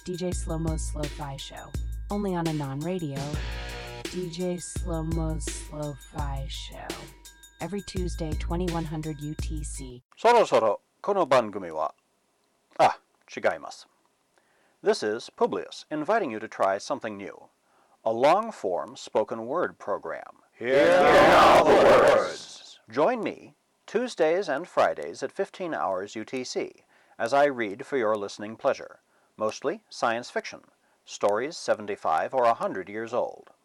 DJ Slow-Mo's Slow-Fi Show, only on Anon Radio. DJ Slow-Mo's Slow-Fi Show, every Tuesday, 2100 UTC. そろそろこの番組は、違います。This is Publius inviting you to try something new. A long-form spoken word program. Here are the words. Join me Tuesdays and Fridays at 15 hours UTC as I read for your listening pleasure, mostly science fiction, stories 75 or 100 years old.